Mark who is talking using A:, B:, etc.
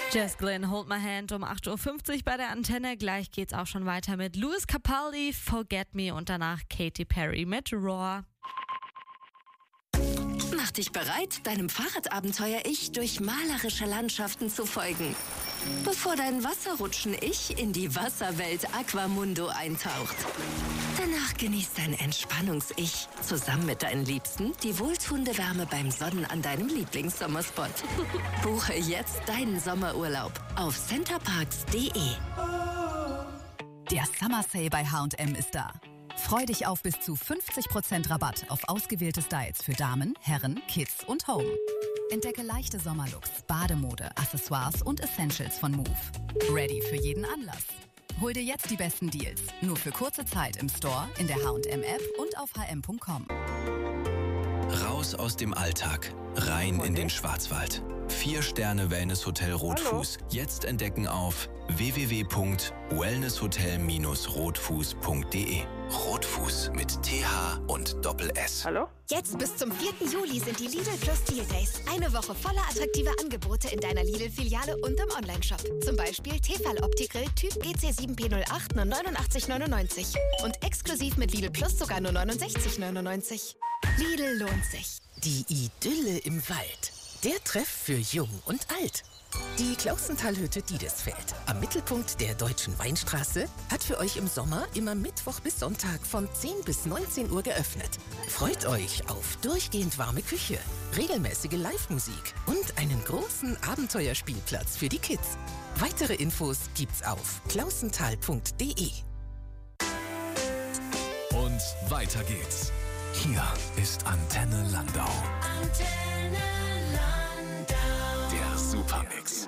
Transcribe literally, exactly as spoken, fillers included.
A: Jess Glynn, Hold My Hand um acht Uhr fünfzig bei der Antenne. Gleich geht's auch schon weiter mit Lewis Capaldi, Forget Me und danach Katy Perry mit Roar.
B: Mach dich bereit, deinem Fahrradabenteuer-Ich durch malerische Landschaften zu folgen. Bevor dein Wasserrutschen-Ich in die Wasserwelt Aquamundo eintaucht. Danach genießt dein Entspannungs-Ich zusammen mit deinen Liebsten die wohltuende Wärme beim Sonnen an deinem Lieblingssommerspot. Buche jetzt deinen Sommerurlaub auf centerparks punkt de.
C: Der Summer Sale bei H und M ist da. Freu dich auf bis zu fünfzig Prozent Rabatt auf ausgewählte Styles für Damen, Herren, Kids und Home. Entdecke leichte Sommerlooks, Bademode, Accessoires und Essentials von Move. Ready für jeden Anlass. Hol dir jetzt die besten Deals. Nur für kurze Zeit im Store, in der H und M App und auf h m punkt com.
D: Raus aus dem Alltag, rein in den Schwarzwald. Vier Sterne Wellness-Hotel Rotfuß. Hallo. Jetzt entdecken auf w w w punkt wellnesshotel Bindestrich rotfuß punkt de. Rotfuß mit T H und Doppel-S.
E: Hallo?
F: Jetzt bis zum vierten Juli sind die Lidl Plus Deal Days. Eine Woche voller attraktiver Angebote in deiner Lidl-Filiale und im Onlineshop. Zum Beispiel Tefal Opti-Grill Typ G C sieben P null acht nur neunundachtzig neunundneunzig. Und exklusiv mit Lidl Plus sogar nur neunundsechzig neunundneunzig. Lidl lohnt sich.
G: Die Idylle im Wald. Der Treff für Jung und Alt. Die Klausentalhütte Diedesfeld am Mittelpunkt der Deutschen Weinstraße hat für euch im Sommer immer Mittwoch bis Sonntag von zehn bis neunzehn Uhr geöffnet. Freut euch auf durchgehend warme Küche, regelmäßige Live-Musik und einen großen Abenteuerspielplatz für die Kids. Weitere Infos gibt's auf klausental punkt de.
H: Und weiter geht's. Hier ist Antenne Landau.
I: Antenne Landau.
H: Der Supermix.